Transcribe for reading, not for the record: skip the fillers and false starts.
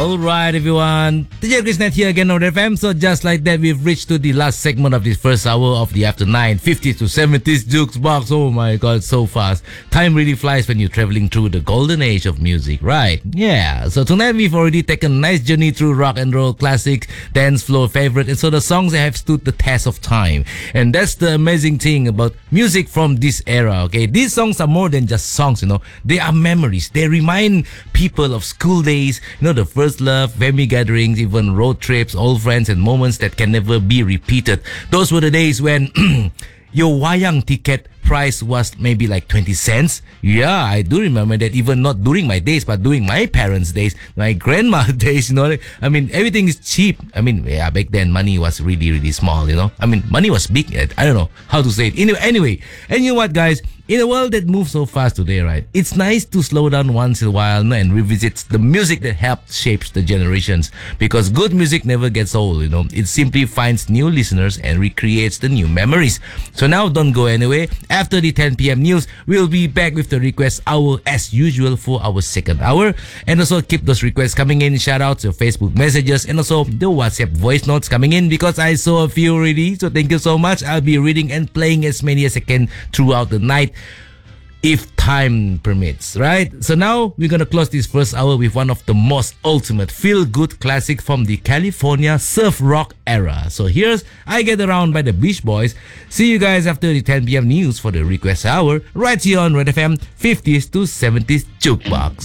Alright everyone, DJ Chrisnet here again on FM. So just like that, we've reached to the last segment of this first hour of the After 9, 50s to 70s jukebox. Oh my god, so fast. Time really flies when you're traveling through the golden age of music, right? Yeah, so tonight we've already taken a nice journey through rock and roll classics, dance floor favorite, and so the songs that have stood the test of time. And that's the amazing thing about music from this era, okay? These songs are more than just songs, They are memories. They remind people of school days, the first love, family gatherings, even road trips, old friends, and moments that can never be repeated. Those were the days when your wayang ticket price was maybe like 20 cents. Yeah, I do remember that, even not during my days, but during my parents' days, my grandma's days, I mean, everything is cheap. I mean, yeah, back then money was really, really small, I mean, money was big. I don't know how to say it. Anyway, and you know what, guys? In a world that moves so fast today, right? It's nice to slow down once in a while and revisit the music that helped shape the generations. Because good music never gets old, It simply finds new listeners and recreates the new memories. So now, don't go anywhere. After the 10 p.m. news, we'll be back with the request hour as usual for our second hour. And also keep those requests coming in. Shout out to Facebook messages and also the WhatsApp voice notes coming in, because I saw a few already. So thank you so much. I'll be reading and playing as many as I can throughout the night, if time permits, right? So now we're gonna close this first hour with one of the most ultimate feel-good classic from the California surf rock era. So here's I Get Around by the Beach Boys. See you guys after the 10 p.m. news for the request hour right here on Red FM 50s to 70s Jukebox.